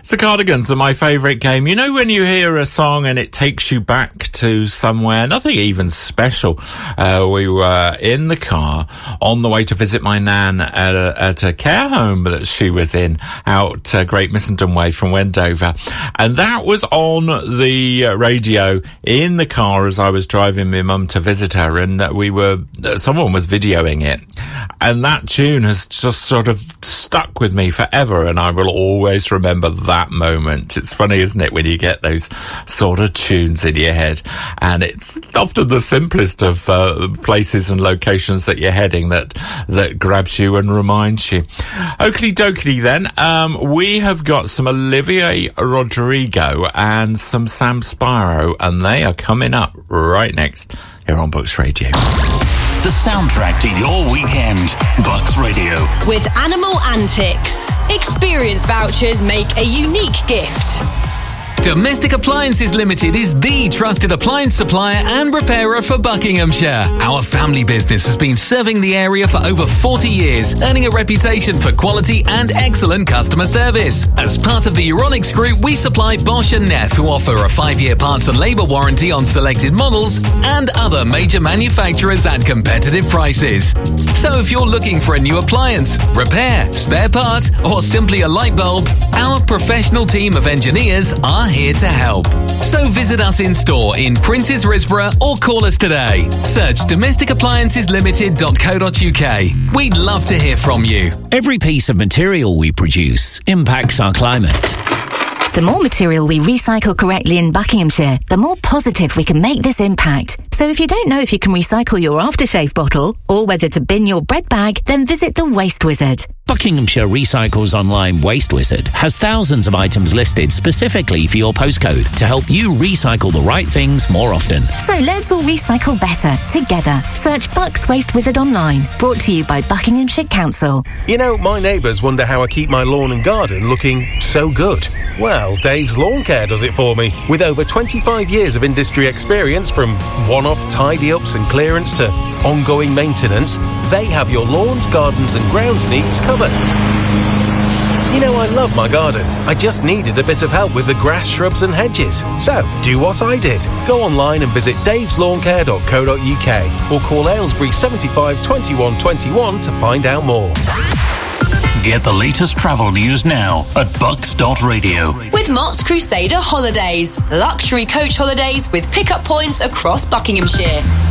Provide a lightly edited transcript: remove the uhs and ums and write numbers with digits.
It's the Cardigans are my favourite game. You know when you hear a song and it takes you back to somewhere, nothing even special. We were in the car on the way to visit my nan at a care home that she was in out Great Missenden Way from Wendover. And that was on the radio in the car as I was driving my mum to visit her. And someone was videoing it. And that tune has just sort of stuck with me forever, and I will always remember that moment. It's funny, isn't it, when you get those sort of tunes in your head, and it's often the simplest of places and locations that you're heading that grabs you and reminds you. Oakley dokley then, we have got some Olivia Rodrigo and some Sam Spiro, and they are coming up right next here on Bucks Radio. The soundtrack to your weekend. Bucks Radio. With Animal Antics. Experience vouchers make a unique gift. Domestic Appliances Limited is the trusted appliance supplier and repairer for Buckinghamshire. Our family business has been serving the area for over 40 years, earning a reputation for quality and excellent customer service. As part of the Euronics Group, we supply Bosch and Neff, who offer a 5-year parts and labour warranty on selected models, and other major manufacturers at competitive prices. So if you're looking for a new appliance, repair, spare part, or simply a light bulb, our professional team of engineers are here to help. So visit us in store in Princes Risborough or call us today. Search domesticapplianceslimited.co.uk. We'd love to hear from you. Every piece of material we produce impacts our climate. The more material we recycle correctly in Buckinghamshire, the more positive we can make this impact. So if you don't know if you can recycle your aftershave bottle or whether to bin your bread bag, then visit the Waste Wizard. Buckinghamshire Recycles Online Waste Wizard has thousands of items listed specifically for your postcode to help you recycle the right things more often. So let's all recycle better, together. Search Bucks Waste Wizard online. Brought to you by Buckinghamshire Council. You know, my neighbours wonder how I keep my lawn and garden looking so good. Well, Dave's Lawn Care does it for me. With over 25 years of industry experience, from one-off tidy-ups and clearance to ongoing maintenance, they have your lawns, gardens and grounds needs covered. You know, I love my garden. I just needed a bit of help with the grass, shrubs and hedges. So, do what I did. Go online and visit daveslawncare.co.uk or call Aylesbury 75 21 21 to find out more. Get the latest travel news now at bucks.radio. With Mott's Crusader Holidays. Luxury coach holidays with pickup points across Buckinghamshire.